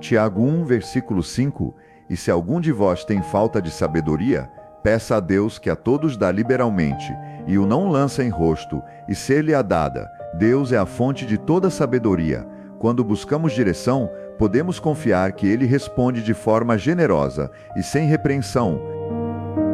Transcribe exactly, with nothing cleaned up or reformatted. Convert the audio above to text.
Tiago um, versículo cinco: E se algum de vós tem falta de sabedoria, peça a Deus, que a todos dá liberalmente, e o não lança em rosto, e ser-lhe-á dada. Deus é a fonte de toda sabedoria. Quando buscamos direção, podemos confiar que Ele responde de forma generosa e sem repreensão,